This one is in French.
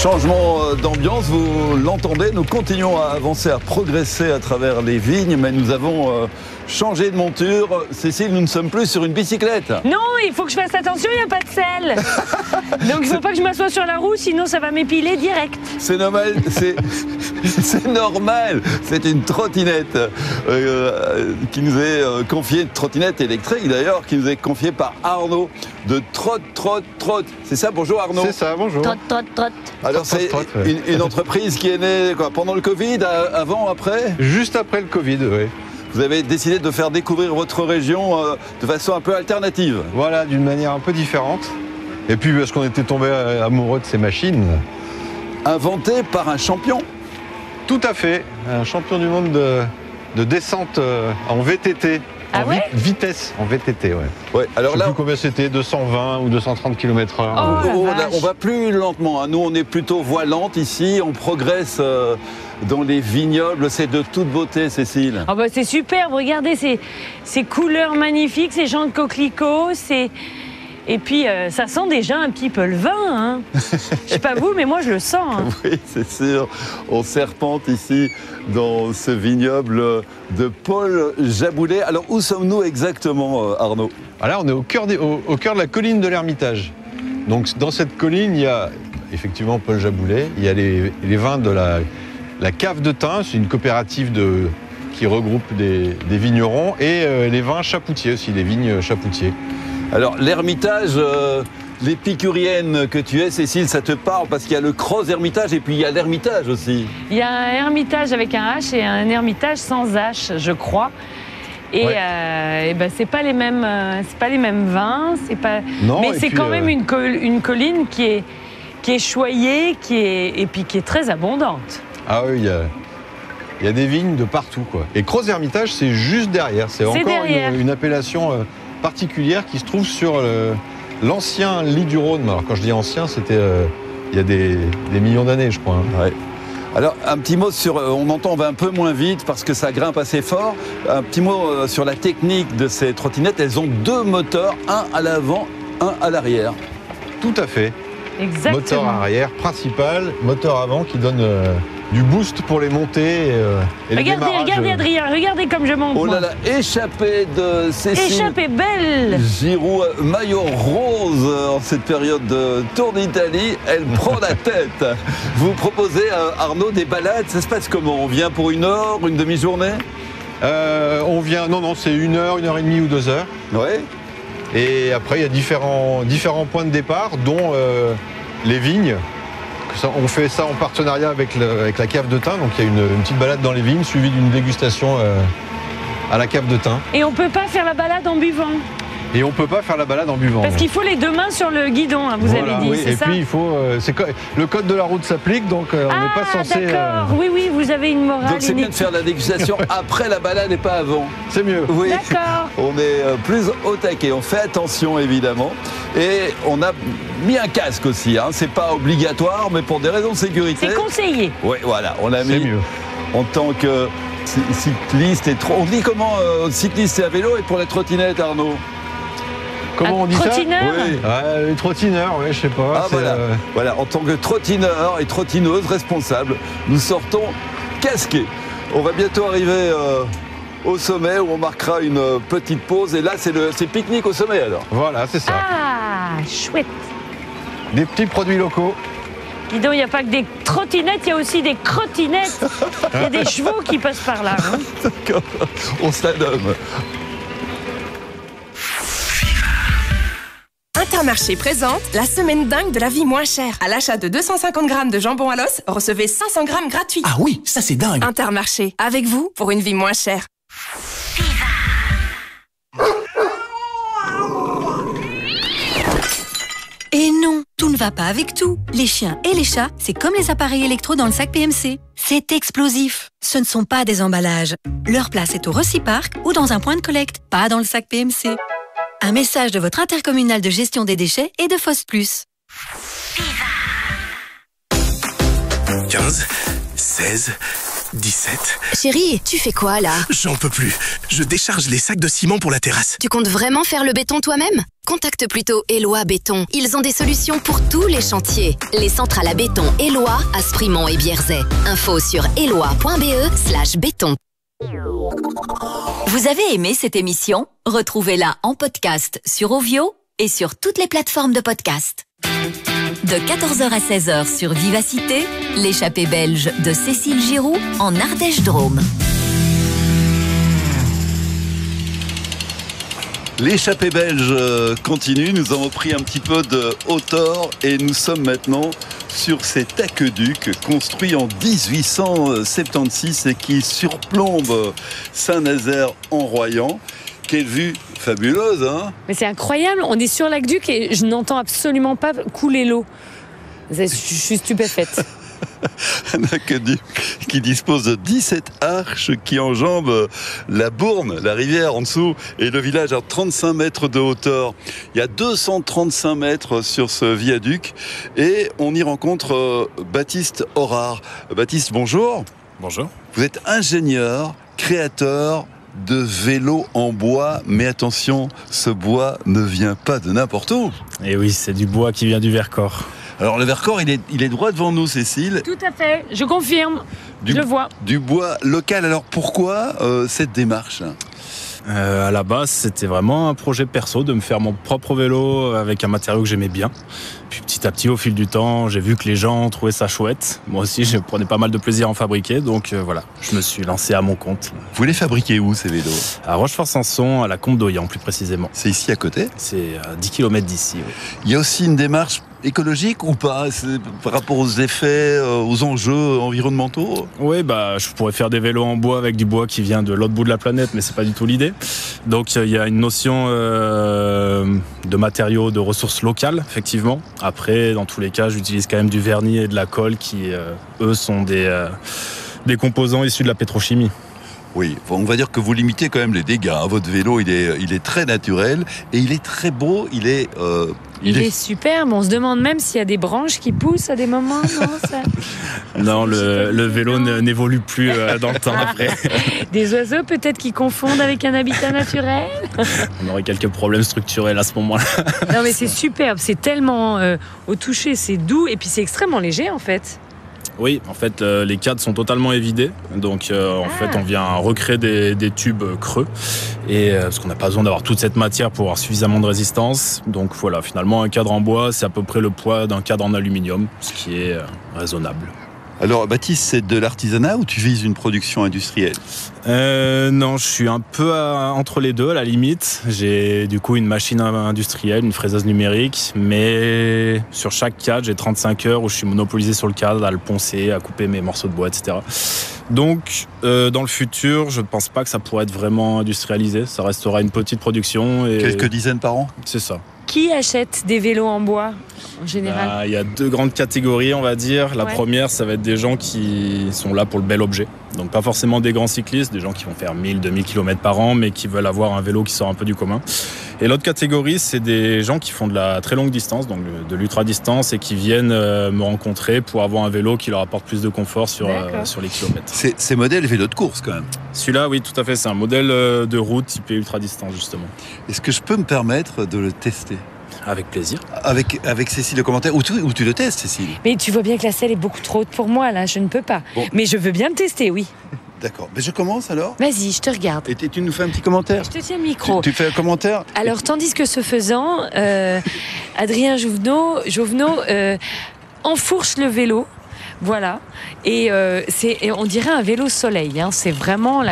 Changement d'ambiance, vous l'entendez, nous continuons à avancer, à progresser à travers les vignes, mais nous avons changé de monture. Cécile, nous ne sommes plus sur une bicyclette. Non, il faut que je fasse attention, il n'y a pas de selle. Donc il ne faut pas que je m'assoie sur la roue, sinon ça va m'épiler direct. C'est normal, c'est normal. C'est une trottinette qui nous est confiée, une trottinette électrique d'ailleurs, qui nous est confiée par Arnaud de Trot. C'est ça, bonjour Arnaud. C'est ça, bonjour. Trot. Alors c'est une entreprise qui est née quoi, pendant le Covid, avant, après? Juste après le Covid, oui. Vous avez décidé de faire découvrir votre région de façon un peu alternative. Voilà, d'une manière un peu différente. Et puis parce qu'on était tombé amoureux de ces machines. Inventée par un champion. Tout à fait, un champion du monde de descente en VTT. Ah ouais vitesse en VTT, ouais. Ouais, alors je sais là, plus combien c'était, 220 ou 230 km/h. Oh, on va plus lentement. Nous, on est plutôt voie lente ici. On progresse dans les vignobles. C'est de toute beauté, Cécile. Oh bah c'est superbe, regardez ces couleurs magnifiques, ces champs de coquelicots, et puis ça sent déjà un petit peu le vin. Hein. Je sais pas vous, mais moi je le sens. Hein. Oui, c'est sûr. On serpente ici dans ce vignoble de Paul Jaboulet. Alors, où sommes-nous exactement, Arnaud? Alors, on est au cœur de la colline de l'Ermitage. Donc, dans cette colline, il y a effectivement Paul Jaboulet. Il y a les vins de la cave de thym. C'est une coopérative qui regroupe des vignerons. Et les vins chapoutiers aussi, les vignes chapoutiers. Alors, l'Ermitage, l'épicurienne que tu es, Cécile, ça te parle parce qu'il y a le Croz Hermitage et puis il y a l'Ermitage aussi. Il y a un Hermitage avec un H et un Hermitage sans H, je crois. Et, ouais. Et ben, c'est pas les mêmes vins, Non, mais c'est quand même une colline qui est choyée, et puis qui est très abondante. Ah oui, il y a des vignes de partout, quoi. Et Croz Hermitage, c'est juste derrière. C'est encore derrière. Une appellation particulière qui se trouve sur l'ancien lit du Rhône. Alors quand je dis ancien, c'était il y a des millions d'années, je crois. Hein. Ouais. Alors un petit mot sur, on va un peu moins vite parce que ça grimpe assez fort. Un petit mot sur la technique de ces trottinettes. Elles ont deux moteurs, un à l'avant, un à l'arrière. Tout à fait. Exactement. Moteur arrière principal, moteur avant qui donne du boost pour les montées et les démarrages. Regardez Adrien, regardez comme je monte. Oh là là, échappée de Cécile. Échappée belle. Giroud, maillot rose en cette période de Tour d'Italie, elle prend la tête. Vous proposez à Arnaud des balades, ça se passe comment? On vient pour une heure, une demi-journée? On vient, non, c'est 1 heure, 1 heure et demie ou 2 heures. Ouais. Et après, il y a différents points de départ, dont les vignes. On fait ça en partenariat avec la cave de thym. Donc il y a une petite balade dans les vignes suivie d'une dégustation à la cave de thym. Et on peut pas faire la balade en buvant. Et on peut pas faire la balade en buvant. Parce qu'il faut les deux mains sur le guidon, hein, vous avez dit, oui. c'est ça? Et puis il faut, le code de la route s'applique, donc on n'est pas censé. D'accord. Oui, vous avez une morale. Donc c'est bien de faire la dégustation après la balade et pas avant. C'est mieux. Oui. D'accord. On est plus au taquet. On fait attention évidemment. Et on a mis un casque aussi. Hein. C'est pas obligatoire, mais pour des raisons de sécurité. C'est conseillé. Oui, voilà. On l'a mis. C'est mieux. En tant que cycliste on dit comment cycliste et à vélo et pour les trottinettes, Arnaud? Comment on dit trottineur. ça? Oui. Les trottineurs, oui, je sais pas. Ah, voilà, en tant que trottineur et trottineuse responsable, nous sortons casqués. On va bientôt arriver au sommet où on marquera une petite pause. Et là, c'est pique-nique au sommet alors. Voilà, c'est ça. Ah, chouette. Des petits produits locaux. Dis donc, il n'y a pas que des trottinettes, il y a aussi des crottinettes. Il y a des chevaux qui passent par là. Hein. D'accord, on se la donne. Intermarché présente la semaine dingue de la vie moins chère. À l'achat de 250 grammes de jambon à l'os, recevez 500 grammes gratuits. Ah oui, ça c'est dingue. Intermarché, avec vous pour une vie moins chère. Et non, tout ne va pas avec tout. Les chiens et les chats, c'est comme les appareils électro dans le sac PMC. C'est explosif. Ce ne sont pas des emballages. Leur place est au Reciparc ou dans un point de collecte, pas dans le sac PMC. Un message de votre intercommunal de gestion des déchets et de FOS+. 15, 16, 17. Chérie, tu fais quoi là? J'en peux plus. Je décharge les sacs de ciment pour la terrasse. Tu comptes vraiment faire le béton toi-même? Contacte plutôt Eloi Béton. Ils ont des solutions pour tous les chantiers. Les centrales à béton Eloi à Sprimont et Bierzet. Info sur eloi.be/béton. Vous avez aimé cette émission? Retrouvez-la en podcast sur Ovio et sur toutes les plateformes de podcast. De 14h à 16h sur Vivacité, l'échappée belge de Cécile Giroux en Ardèche-Drôme. L'échappée belge continue, nous avons pris un petit peu de hauteur et nous sommes maintenant sur cet aqueduc construit en 1876 et qui surplombe Saint-Nazaire-en-Royan. Quelle vue fabuleuse, hein? Mais c'est incroyable, on est sur l'aqueduc et je n'entends absolument pas couler l'eau. Je suis stupéfaite. Un aqueduc qui dispose de 17 arches qui enjambent la Bourne, la rivière en dessous, et le village à 35 mètres de hauteur. Il y a 235 mètres sur ce viaduc et on y rencontre Baptiste Horard. Baptiste, bonjour. Bonjour. Vous êtes ingénieur, créateur de vélos en bois, mais attention, ce bois ne vient pas de n'importe où. Et oui, c'est du bois qui vient du Vercors. Alors le Vercors, il est droit devant nous, Cécile. Tout à fait, je confirme, je le vois. Du bois local. Alors pourquoi cette démarche ? À la base, c'était vraiment un projet perso de me faire mon propre vélo avec un matériau que j'aimais bien. Puis petit à petit, au fil du temps, j'ai vu que les gens trouvaient ça chouette. Moi aussi, je prenais pas mal de plaisir à en fabriquer. Donc voilà, je me suis lancé à mon compte. Vous les fabriquez où, ces vélos ? À Rochefort-Sanson, à la Combe d'Oyan, plus précisément. C'est ici à côté ? C'est à 10 km d'ici, oui. Il y a aussi une démarche écologique ou pas ? C'est par rapport aux effets, aux enjeux environnementaux ? Oui, je pourrais faire des vélos en bois avec du bois qui vient de l'autre bout de la planète, mais c'est pas du tout l'idée. Donc il y a une notion de matériaux, de ressources locales, effectivement. Après, dans tous les cas, j'utilise quand même du vernis et de la colle qui, eux, sont des composants issus de la pétrochimie. Oui, on va dire que vous limitez quand même les dégâts. Hein. Votre vélo, il est très naturel et il est très beau. Il est superbe. On se demande même s'il y a des branches qui poussent à des moments. Non, le vélo n'évolue plus dans le temps après. Des oiseaux peut-être qui confondent avec un habitat naturel. On aurait quelques problèmes structurels à ce moment-là. Non mais c'est superbe. C'est tellement au toucher, c'est doux et puis c'est extrêmement léger en fait. Oui, en fait, les cadres sont totalement évidés. Donc, en fait, on vient recréer des tubes creux. Et parce qu'on n'a pas besoin d'avoir toute cette matière pour avoir suffisamment de résistance. Donc, voilà, finalement, un cadre en bois, c'est à peu près le poids d'un cadre en aluminium, ce qui est raisonnable. Alors, Baptiste, c'est de l'artisanat ou tu vises une production industrielle ? Non, je suis un peu entre les deux, à la limite. J'ai du coup une machine industrielle, une fraiseuse numérique, mais sur chaque cadre, j'ai 35 heures où je suis monopolisé sur le cadre, à le poncer, à couper mes morceaux de bois, etc. Donc, dans le futur, je ne pense pas que ça pourrait être vraiment industrialisé. Ça restera une petite production. Et... Quelques dizaines par an ? C'est ça. Qui achète des vélos en bois en général ? Il y a deux grandes catégories, on va dire. La première, ça va être des gens qui sont là pour le bel objet. Donc pas forcément des grands cyclistes, des gens qui vont faire 1000-2000 km par an, mais qui veulent avoir un vélo qui sort un peu du commun. Et l'autre catégorie, c'est des gens qui font de la très longue distance, donc de l'ultra-distance, et qui viennent me rencontrer pour avoir un vélo qui leur apporte plus de confort sur les kilomètres. C'est modèle vélo de course quand même. Celui-là, oui, tout à fait. C'est un modèle de route typé ultra-distance, justement. Est-ce que je peux me permettre de le tester ? Avec plaisir. Avec Cécile le commentaire. Ou tu le testes, Cécile ? Mais tu vois bien que la selle est beaucoup trop haute pour moi, là. Je ne peux pas. Bon. Mais je veux bien le tester, oui. D'accord. Mais je commence alors ? Vas-y, je te regarde. Et tu nous fais un petit commentaire ? Je te tiens le micro. Tu fais un commentaire ? Alors, tandis que ce faisant, Adrien Jouvenot enfourche le vélo. Voilà. Et on dirait un vélo soleil. Hein. C'est vraiment la